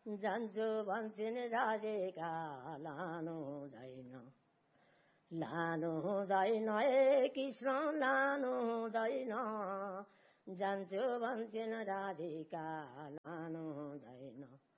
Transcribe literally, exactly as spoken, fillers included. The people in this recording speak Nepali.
जान्छु भन्छन् राजेका लानु हुँदैन लानु हुँदैन ए कृष्ण लानु हुँदैन जान्छु भन्छन् राधिका लानु हुँदैन